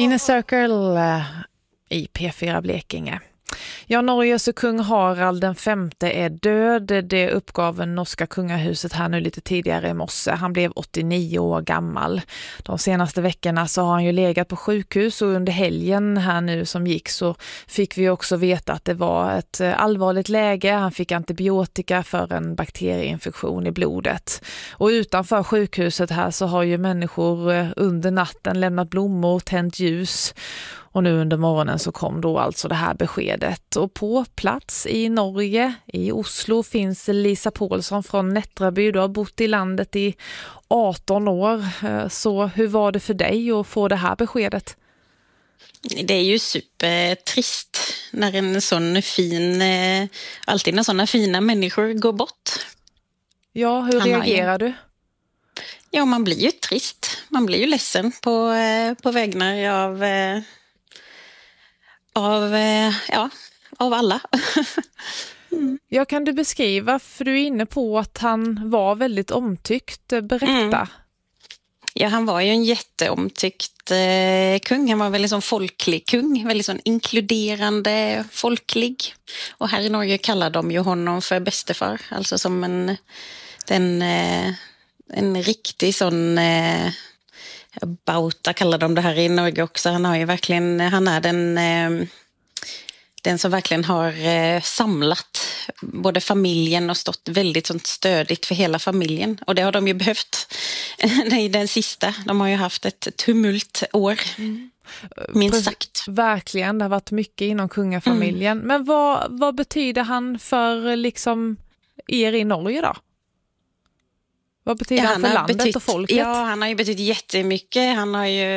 Inner Circle i P4 Blekinge. Ja, Norges kung Harald den femte är död. Det uppgav norska kungahuset här nu lite tidigare i morse. Han blev 89 år gammal. De senaste veckorna så har han ju legat på sjukhus och under helgen här nu som gick så fick vi också veta att det var ett allvarligt läge. Han fick antibiotika för en bakterieinfektion i blodet. Och utanför sjukhuset här så har ju människor under natten lämnat blommor, tänt ljus. Och nu under morgonen så kom då alltså det här beskedet. Och på plats i Norge, i Oslo, finns Lisa Paulsson från Nättraby. Du har bott i landet i 18 år. Så hur var det för dig att få det här beskedet? Det är ju supertrist när en sån fin, alltid när såna fina människor går bort. Ja, hur reagerar du? Ja, man blir ju trist. Man blir ju ledsen på vägnar av alla. Ja, kan du beskriva, för du är inne på att han var väldigt omtyckt. Berätta. Ja, han var ju en jätteomtyckt kung. Han var väldigt sån folklig kung, väldigt sån inkluderande, folklig. Och här i Norge kallar de ju honom för bästefar, alltså som en riktig sån bauta kallar de det här i Norge också. Han är den som verkligen har samlat både familjen och stått väldigt sånt stödigt för hela familjen. Och det har de ju behövt i den sista. De har ju haft ett tumultår, minst sagt. Verkligen, det har varit mycket inom kungafamiljen. Men vad betyder han för liksom er i Norge då? Vad betyder han för landet och folket? Ja, han har ju betytt jättemycket. Han har ju,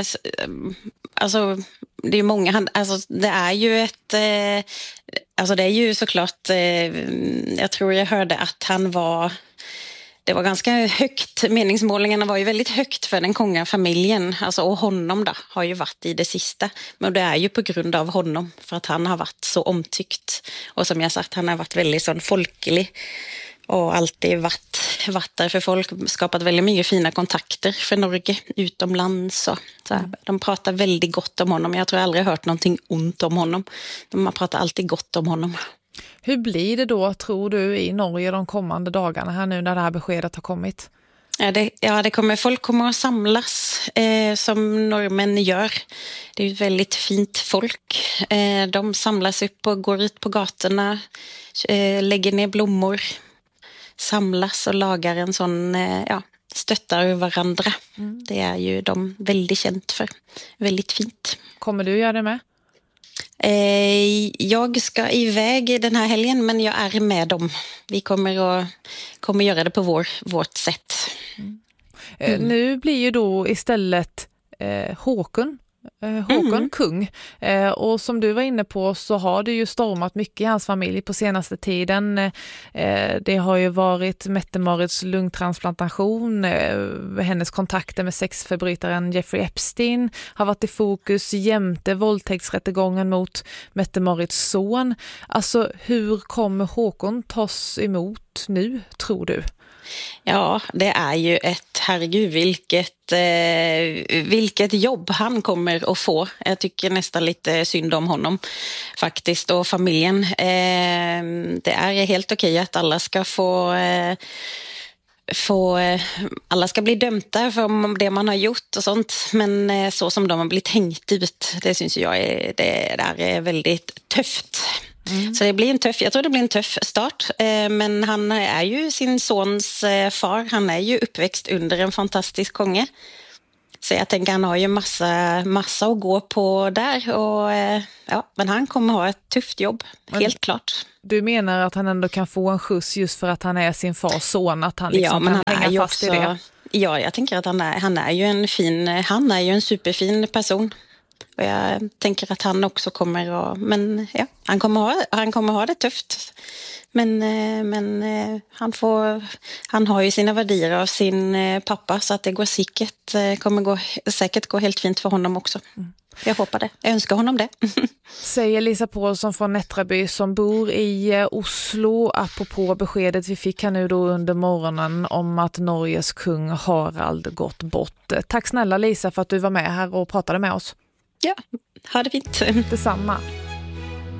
det är många, det är ju det är ju såklart, jag tror jag hörde att det var ganska högt, meningsmålingarna var ju väldigt högt för den kungafamiljen, alltså, och honom då har ju varit i det sista, men det är ju på grund av honom, för att han har varit så omtyckt, och som jag sagt, han har varit väldigt sån folklig och alltid varit där för folk, skapat väldigt mycket fina kontakter för Norge utomlands. De pratar väldigt gott om honom. Jag tror jag aldrig hört någonting ont om honom. De pratar alltid gott om honom. Hur blir det då, tror du, i Norge de kommande dagarna här nu när det här beskedet har kommit? Folk kommer att samlas som norrmän gör. Det är ett väldigt fint folk. De samlas upp och går ut på gatorna, lägger ner blommor, samlas och lagar en sån, stöttar varandra. Det är ju de väldigt känt för. Väldigt fint. Kommer du göra det med? Jag ska iväg den här helgen, men jag är med dem. Vi kommer göra det på vårt sätt. Nu blir ju då istället Håkon kung. Och som du var inne på så har det ju stormat mycket i hans familj på senaste tiden. Det har ju varit Mette-Marits lungtransplantation, hennes kontakter med sexförbrytaren Jeffrey Epstein har varit i fokus, jämte våldtäktsrättegången mot Mette-Marits son. Alltså, hur kommer Håkon tas emot nu, tror du? Ja, det är ju herregud, vilket jobb han kommer att få. Jag tycker nästan lite synd om honom faktiskt, och familjen. Det är helt okej att alla ska alla ska bli dömda för det man har gjort och sånt, men så som de har blivit hängt ut, det syns jag det är väldigt tufft. Så jag tror det blir en tuff start, men han är ju sin sons far, han är ju uppväxt under en fantastisk konge. Så jag tänker han har ju massa att gå på där, och men han kommer ha ett tufft jobb, helt klart. Du menar att han ändå kan få en skjuts just för att han är sin fars son, att han liksom kan hänga fast i det? Ja, jag tänker att han är ju en superfin person. Och jag tänker att han också han kommer ha det tufft. Men han har ju sina värderingar av sin pappa, så att det kommer säkert gå helt fint för honom också. Jag hoppas det. Jag önskar honom det. Säger Lisa Paulsson från Nättraby som bor i Oslo apropå beskedet vi fick här nu då under morgonen om att Norges kung Harald gått bort. Tack snälla Lisa för att du var med här och pratade med oss. Ja, ha det fint. Detsamma.